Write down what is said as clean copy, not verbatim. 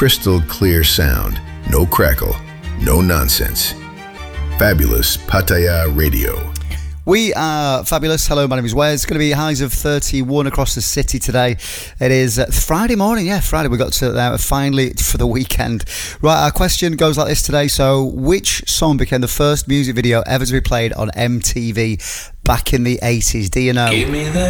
crystal clear sound. No crackle, no nonsense. Fabulous Pattaya Radio. We are fabulous. Hello, my name is Wes. It's going to be highs of 31 across the city today. It is Friday morning. Yeah, Friday. We got to finally for the weekend. Right, our question goes like this today. So, which song became the first music video ever to be played on MTV back in the 80s? Do you know? Give me that